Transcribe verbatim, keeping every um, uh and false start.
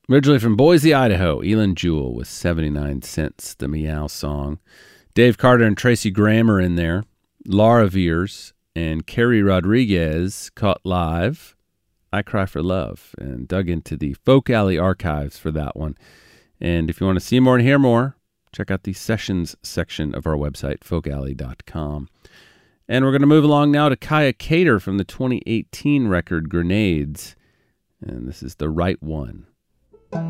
Originally from Boise, Idaho, Elin Jewell with seventy-nine cents, the Meow song. Dave Carter and Tracy Graham are in there. Laura Veers and Carrie Rodriguez caught live I Cry for Love, and dug into the Folk Alley archives for that one. And if you want to see more and hear more, check out the sessions section of our website, folk alley dot com. And we're going to move along now to Kaya Cater from the twenty eighteen record Grenades. And this is The Right One.